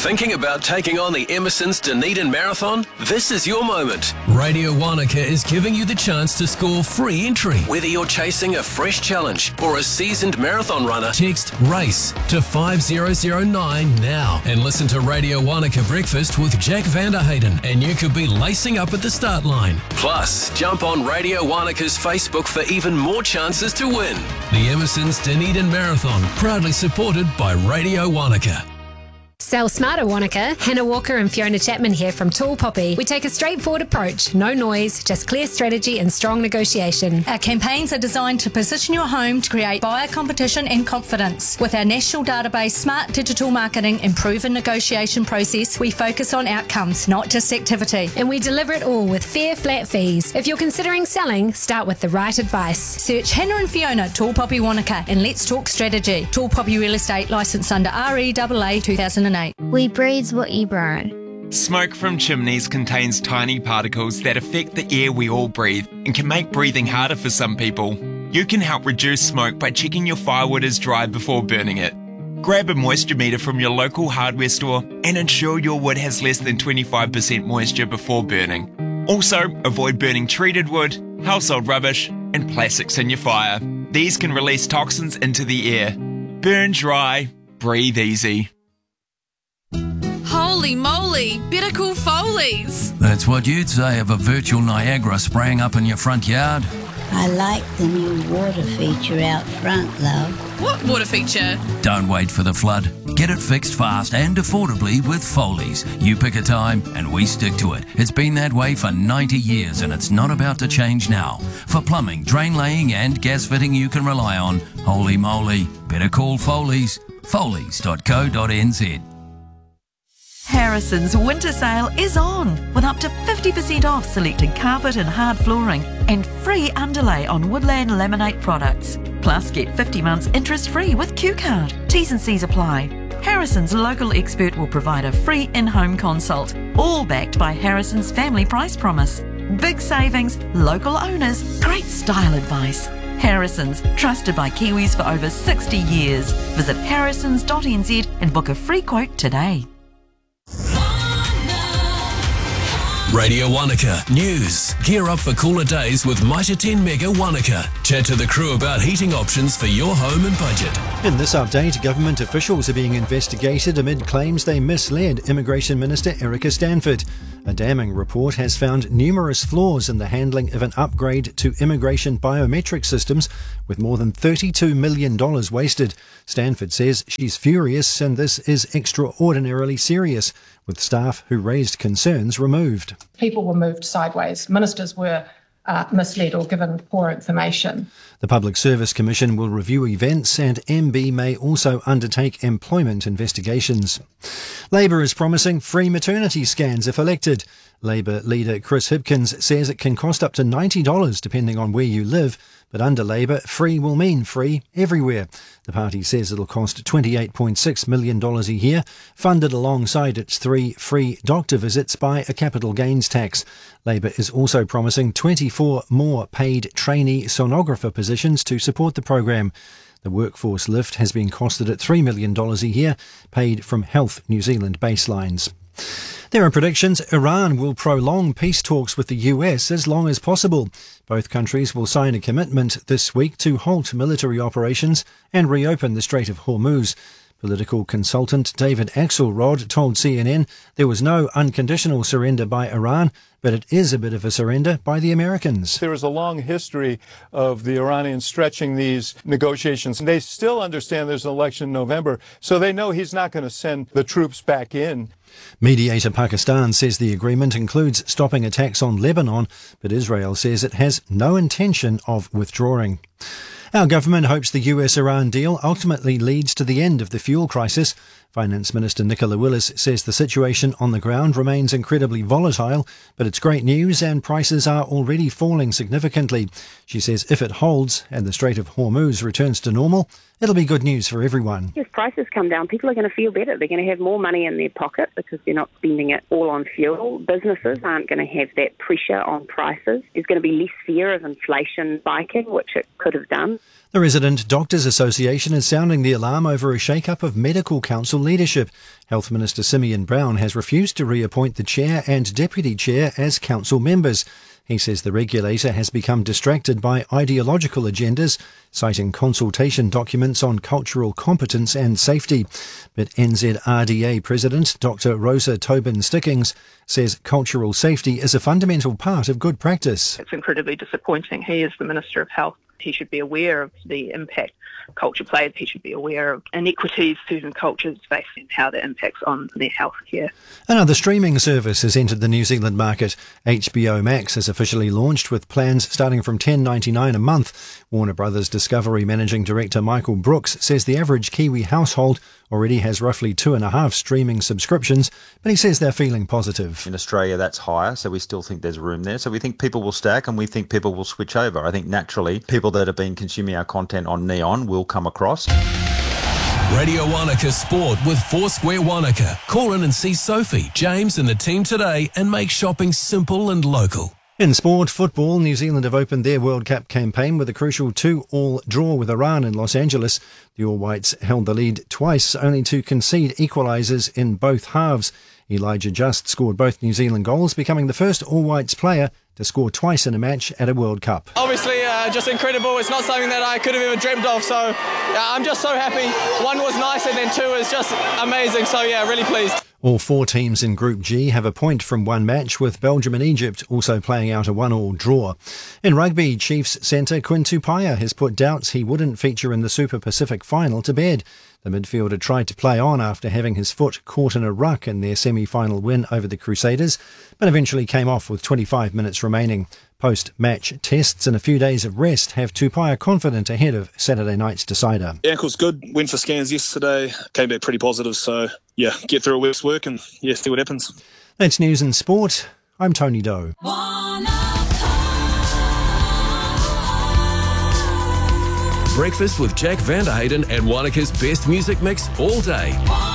Thinking about taking on the Emerson's Dunedin Marathon? This is your moment. Radio Wanaka is giving you the chance to score free entry. Whether you're chasing a fresh challenge or a seasoned marathon runner, Text RACE to 5009 now and listen to Radio Wanaka Breakfast with Jack Vanderhayden and you could be lacing up at the start line. Plus, jump on Radio Wanaka's Facebook for even more chances to win. The Emerson's Dunedin Marathon, proudly supported by Radio Wanaka. Sell smarter, Wanaka. Hannah Walker and Fiona Chapman here from Tall Poppy. We take a straightforward approach, no noise, just clear strategy and strong negotiation. Our campaigns are designed to position your home to create buyer competition and confidence. With our national database, smart digital marketing and proven negotiation process, we focus on outcomes, not just activity. And we deliver it all with fair, flat fees. If you're considering selling, start with the right advice. Search Hannah and Fiona, Tall Poppy Wanaka, and let's talk strategy. Tall Poppy Real Estate, licensed under REAA 2008. We breathe what you grow. Smoke from chimneys contains tiny particles that affect the air we all breathe and can make breathing harder for some people. You can help reduce smoke by checking your firewood is dry before burning it. Grab a moisture meter from your local hardware store and ensure your wood has less than 25% moisture before burning. Also, avoid burning treated wood, household rubbish, and plastics in your fire. These can release toxins into the air. Burn dry, breathe easy. Holy moly, better call Foley's. That's what you'd say of a virtual Niagara spraying up in your front yard. I like the new water feature out front, love. What water feature? Don't wait for the flood. Get it fixed fast and affordably with Foley's. You pick a time and we stick to it. It's been that way for 90 years and it's not about to change now. For plumbing, drain laying and gas fitting you can rely on, holy moly, better call Foley's. Foley's.co.nz. Harrison's winter sale is on with up to 50% off selected carpet and hard flooring and free underlay on Woodland Laminate products. Plus get 50 months interest free with Q-Card. T's and C's apply. Harrison's local expert will provide a free in-home consult, all backed by Harrison's family price promise. Big savings, local owners, great style advice. Harrison's, trusted by Kiwis for over 60 years. Visit harrisons.nz and book a free quote today. Radio Wanaka News. Gear up for cooler days with Mitre 10 Mega Wanaka. Chat to the crew about heating options for your home and budget. In this update, government officials are being investigated amid claims they misled Immigration Minister Erica Stanford. A damning report has found numerous flaws in the handling of an upgrade to immigration biometric systems, with more than $32 million wasted. Stanford says she's furious and this is extraordinarily serious, with staff who raised concerns removed. People were moved sideways. Ministers were misled or given poor information. The Public Service Commission will review events and MB may also undertake employment investigations. Labor is promising free maternity scans if elected. Labor leader Chris Hipkins says it can cost up to $90 depending on where you live, but under Labor, free will mean free everywhere. The party says it'll cost $28.6 million a year, funded alongside its 3 free doctor visits by a capital gains tax. Labor is also promising 24 more paid trainee sonographer positions to support the program. The workforce lift has been costed at $3 million a year, paid from Health New Zealand baselines. There are predictions Iran will prolong peace talks with the US as long as possible. Both countries will sign a commitment this week to halt military operations and reopen the Strait of Hormuz. Political consultant David Axelrod told CNN there was no unconditional surrender by Iran, but it is a bit of a surrender by the Americans. There is a long history of the Iranians stretching these negotiations. They still understand there's an election in November, so they know he's not going to send the troops back in. Mediator Pakistan says the agreement includes stopping attacks on Lebanon, but Israel says it has no intention of withdrawing. Our government hopes the US-Iran deal ultimately leads to the end of the fuel crisis. Finance Minister Nicola Willis says the situation on the ground remains incredibly volatile, but it's great news and prices are already falling significantly. She says if it holds and the Strait of Hormuz returns to normal, it'll be good news for everyone. If prices come down, people are going to feel better. They're going to have more money in their pocket because they're not spending it all on fuel. Businesses aren't going to have that pressure on prices. There's going to be less fear of inflation spiking, which it could have done. The Resident Doctors Association is sounding the alarm over a shake-up of Medical Council leadership. Health Minister Simeon Brown has refused to reappoint the chair and deputy chair as council members. He says the regulator has become distracted by ideological agendas, citing consultation documents on cultural competence and safety. But NZRDA President Dr Rosa Tobin-Stickings says cultural safety is a fundamental part of good practice. It's incredibly disappointing. He is the Minister of Health. He should be aware of the impact culture plays. He should be aware of inequities certain cultures face and how that impacts on their health care. Another streaming service has entered the New Zealand market. HBO Max has officially launched with plans starting from $10.99 a month. Warner Brothers Discovery Managing Director Michael Brooks says the average Kiwi household already has roughly 2.5 streaming subscriptions, but he says they're feeling positive. In Australia, that's higher, so we still think there's room there. So we think people will stack and we think people will switch over. I think naturally, people that have been consuming our content on Neon will come across. Radio Wanaka Sport with Foursquare Wanaka. Call in and see Sophie, James and the team today and make shopping simple and local. In sport, football, New Zealand have opened their World Cup campaign with a crucial 2-2 draw with Iran in Los Angeles. The All Whites held the lead twice, only to concede equalisers in both halves. Elijah Just scored both New Zealand goals, becoming the first All Whites player to score twice in a match at a World Cup. Obviously, just incredible. It's not something that I could have even dreamt of, so I'm just so happy. One was nice and then two is just amazing, so yeah, really pleased. All 4 teams in Group G have a point from one match, with Belgium and Egypt also playing out a 1-1 draw. In rugby, Chiefs centre Quinn Tupaia has put doubts he wouldn't feature in the Super Pacific final to bed. The midfielder tried to play on after having his foot caught in a ruck in their semi-final win over the Crusaders, but eventually came off with 25 minutes remaining. Post-match tests and a few days of rest have Tupaia confident ahead of Saturday night's decider. The ankle's good. Went for scans yesterday. Came back pretty positive. So, yeah, get through a week's work and, yeah, see what happens. That's news and sport. I'm Tony Doe. Breakfast with Jack Vanderhayden and Wanaka's best music mix all day.